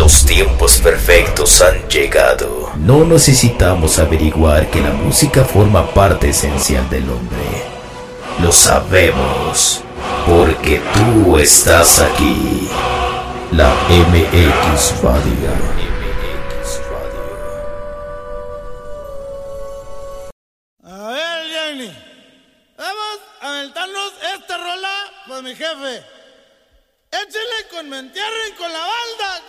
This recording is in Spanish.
Los tiempos perfectos han llegado. No necesitamos averiguar que la música forma parte esencial del hombre. Lo sabemos, porque tú estás aquí. La MX Radio. A ver, Jenny, vamos a aventarnos esta rola, pues mi jefe. Échale con me entierren con la banda.